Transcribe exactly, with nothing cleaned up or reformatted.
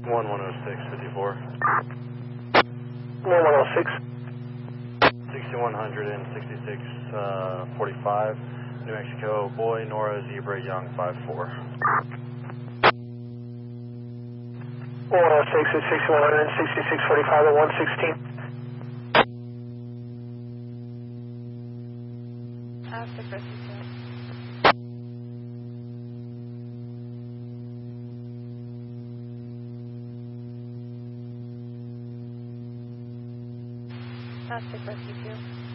one one oh six fifty-four. one one oh six. sixty-one hundred and sixty-six forty-five. New Mexico, boy, Nora, Zebra, Young, five four. one one oh six is sixty-one hundred and sixty-six forty-five at one sixteen. After press detail. After press detail.